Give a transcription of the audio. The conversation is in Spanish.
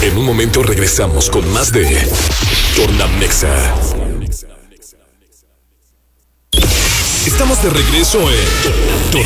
En un momento regresamos con más de Tornamexa. Estamos de regreso en